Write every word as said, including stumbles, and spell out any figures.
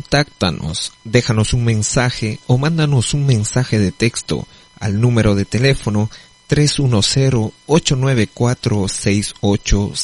contáctanos, déjanos un mensaje o mándanos un mensaje de texto al número de teléfono tres uno cero, ocho nueve cuatro, seis ocho